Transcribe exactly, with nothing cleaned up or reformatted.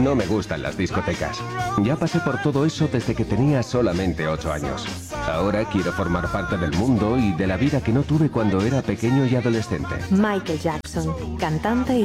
No me gustan las discotecas. Ya pasé por todo eso desde que tenía solamente ocho años. Ahora quiero formar parte del mundo y de la vida que no tuve cuando era pequeño y adolescente. Michael Jackson, cantante y